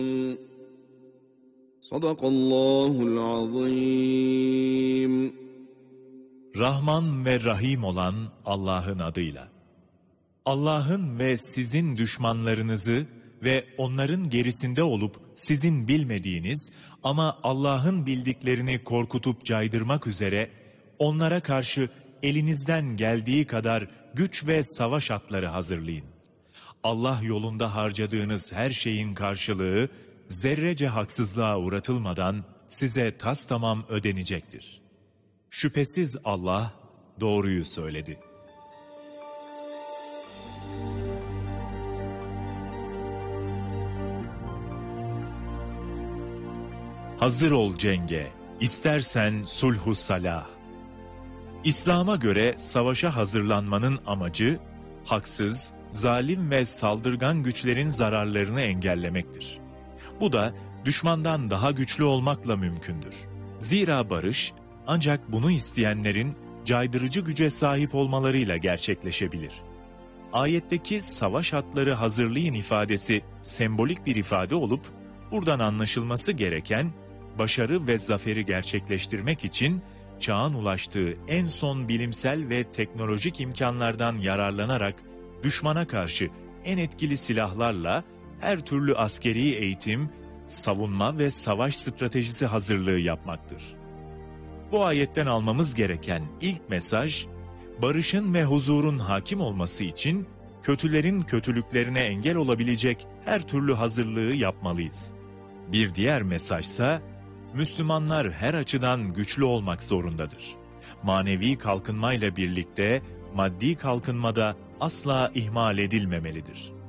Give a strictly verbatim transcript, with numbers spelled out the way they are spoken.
Sadakallahul azim. Rahman ve Rahim olan Allah'ın adıyla. Allah'ın ve sizin düşmanlarınızı ve onların gerisinde olup sizin bilmediğiniz ama Allah'ın bildiklerini korkutup caydırmak üzere onlara karşı elinizden geldiği kadar güç ve savaş atları hazırlayın. Allah yolunda harcadığınız her şeyin karşılığı zerrece haksızlığa uğratılmadan size tastamam ödenecektir. Şüphesiz Allah doğruyu söyledi. Hazır ol cenge, istersen sulhu salah. İslam'a göre savaşa hazırlanmanın amacı, haksız, zalim ve saldırgan güçlerin zararlarını engellemektir. Bu da düşmandan daha güçlü olmakla mümkündür. Zira barış, ancak bunu isteyenlerin caydırıcı güce sahip olmalarıyla gerçekleşebilir. Ayetteki savaş atları hazırlayın ifadesi sembolik bir ifade olup, buradan anlaşılması gereken, başarı ve zaferi gerçekleştirmek için çağın ulaştığı en son bilimsel ve teknolojik imkanlardan yararlanarak düşmana karşı en etkili silahlarla her türlü askeri eğitim, savunma ve savaş stratejisi hazırlığı yapmaktır. Bu ayetten almamız gereken ilk mesaj, barışın ve huzurun hakim olması için kötülerin kötülüklerine engel olabilecek her türlü hazırlığı yapmalıyız. Bir diğer mesajsa, Müslümanlar her açıdan güçlü olmak zorundadır. Manevi kalkınmayla birlikte maddi kalkınmada asla ihmal edilmemelidir.